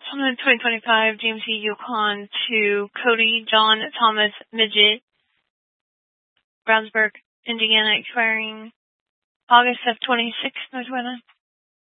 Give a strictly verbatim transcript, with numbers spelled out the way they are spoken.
On the twenty twenty-five G M C Yukon to Cody John Thomas Midget, Brownsburg, Indiana, expiring August of twenty-six, North Carolina.